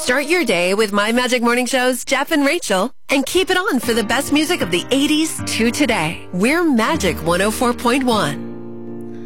Start your day with My Magic Morning Show's Jeff and Rachel and keep it on for the best music of the 80s to today. We're Magic 104.1.